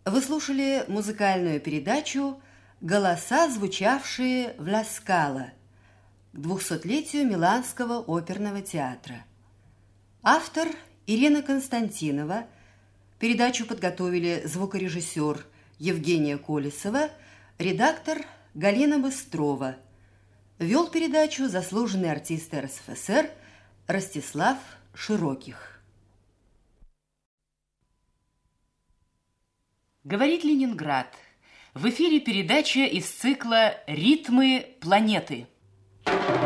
Вы слушали музыкальную передачу «Голоса, звучавшие в Ла Скала» к 200-летию Миланского оперного театра. Автор Ирина Константинова. Передачу подготовили звукорежиссер Евгения Колесова, редактор Галина Быстрова. Вел передачу заслуженный артист РСФСР Ростислав Широких. Говорит Ленинград. В эфире передача из цикла «Ритмы планеты».